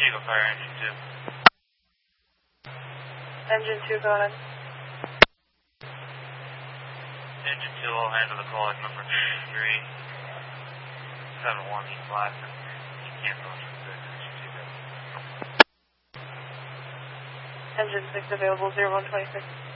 Eagle Fire Engine 2. Engine 2, go ahead. Engine 2 will handle the call at number 371 East Blackman. Cancel engine 6. Engine 6 available, 0126.